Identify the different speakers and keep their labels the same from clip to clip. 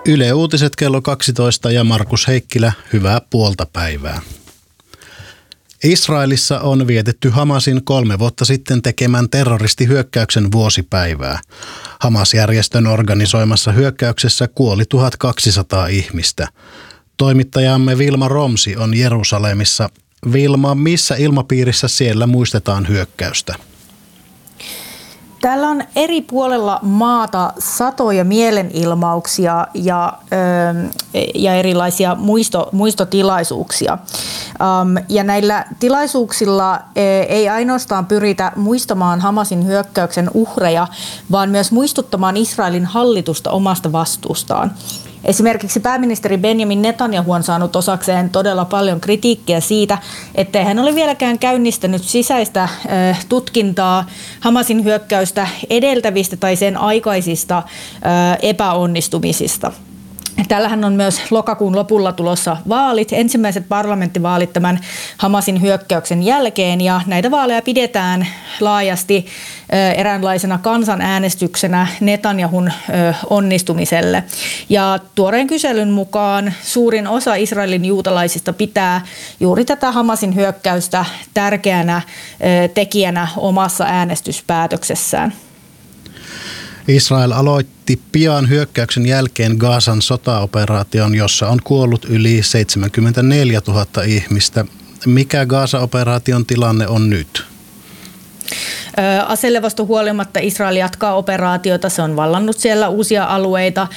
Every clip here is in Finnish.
Speaker 1: Yle Uutiset kello 12 ja Markus Heikkilä, hyvää puolta päivää. Israelissa on vietetty Hamasin 3 vuotta sitten tekemän terroristihyökkäyksen vuosipäivää. Hamas-järjestön organisoimassa hyökkäyksessä kuoli 1200 ihmistä. Toimittajamme Vilma Romsi on Jerusalemissa. Vilma, missä ilmapiirissä siellä muistetaan hyökkäystä?
Speaker 2: Täällä on eri puolella maata satoja mielenilmauksia ja erilaisia muistotilaisuuksia. Ja näillä tilaisuuksilla ei ainoastaan pyritä muistamaan Hamasin hyökkäyksen uhreja, vaan myös muistuttamaan Israelin hallitusta omasta vastuustaan. Esimerkiksi pääministeri Benjamin Netanyahu on saanut osakseen todella paljon kritiikkiä siitä, ettei hän ole vieläkään käynnistänyt sisäistä tutkintaa Hamasin hyökkäystä edeltävistä tai sen aikaisista epäonnistumisista. Tällähän on myös lokakuun lopulla tulossa vaalit, ensimmäiset parlamenttivaalit tämän Hamasin hyökkäyksen jälkeen, ja näitä vaaleja pidetään laajasti eräänlaisena kansanäänestyksenä Netanyahun onnistumiselle. Ja tuoreen kyselyn mukaan suurin osa Israelin juutalaisista pitää juuri tätä Hamasin hyökkäystä tärkeänä tekijänä omassa äänestyspäätöksessään.
Speaker 1: Israel aloitti pian hyökkäyksen jälkeen Gazan sotaoperaation, jossa on kuollut yli 74 000 ihmistä. Mikä Gaza-operaation tilanne on nyt?
Speaker 2: Aselevosta huolimatta Israel jatkaa operaatiota, se on vallannut siellä uusia alueita.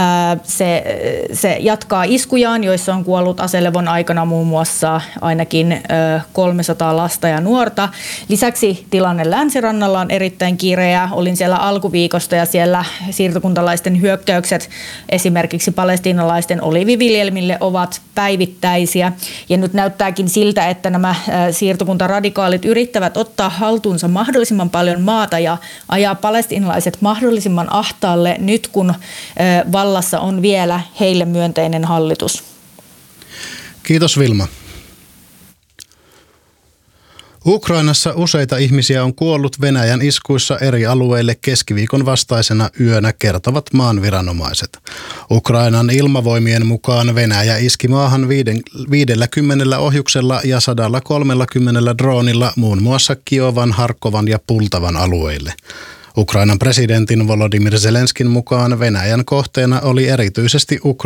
Speaker 2: Se jatkaa iskujaan, joissa on kuollut aselevon aikana muun muassa ainakin 300 lasta ja nuorta. Lisäksi tilanne länsirannalla on erittäin kireä. Olin siellä alkuviikosta ja siellä siirtokuntalaisten hyökkäykset esimerkiksi palestiinalaisten oliiviviljelmille ovat päivittäisiä. Ja nyt näyttääkin siltä, että nämä siirtokuntaradikaalit yrittävät ottaa haltuunsa mahdollisimman paljon maata ja ajaa palestiinalaiset mahdollisimman ahtaalle nyt, kun vallassa on vielä heille myönteinen hallitus.
Speaker 1: Kiitos Vilma. Ukrainassa useita ihmisiä on kuollut Venäjän iskuissa eri alueille keskiviikon vastaisena yönä, kertovat maan viranomaiset. Ukrainan ilmavoimien mukaan Venäjä iski maahan 50 ohjuksella ja 130 droonilla muun muassa Kiovan, Harkovan ja Pultavan alueille. Ukrainan presidentin Volodymyr Zelenskin mukaan Venäjän kohteena oli erityisesti